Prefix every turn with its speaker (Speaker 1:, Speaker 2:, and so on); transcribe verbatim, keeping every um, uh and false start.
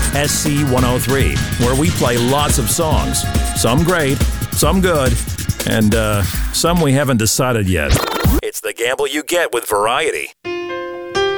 Speaker 1: S C one oh three, where we play lots of songs. Some great, some good, and uh, some we haven't decided yet. It's the gamble you get with Variety.